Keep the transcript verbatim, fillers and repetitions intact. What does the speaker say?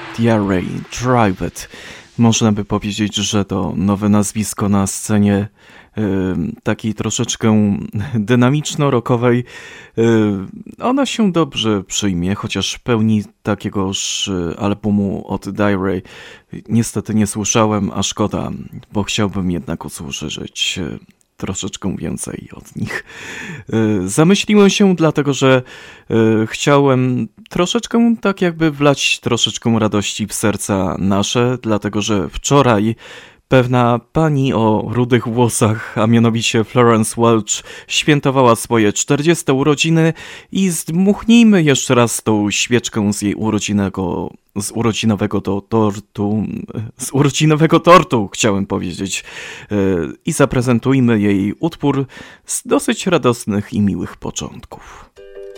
Diarrhea Trivet. Można by powiedzieć, że to nowe nazwisko na scenie y, takiej troszeczkę dynamiczno-rockowej. Y, ona się dobrze przyjmie, chociaż pełni takiegoż albumu od Diarrhea niestety nie słyszałem, a szkoda, bo chciałbym jednak usłyszeć troszeczkę więcej od nich. Zamyśliłem się dlatego, że chciałem troszeczkę tak jakby wlać troszeczkę radości w serca nasze, dlatego że wczoraj pewna pani o rudych włosach, a mianowicie Florence Welch, świętowała swoje czterdzieste urodziny i zdmuchnijmy jeszcze raz tą świeczkę z jej urodzinnego, z urodzinowego do tortu, z urodzinowego tortu, chciałem powiedzieć, i zaprezentujmy jej utwór z dosyć radosnych i miłych początków.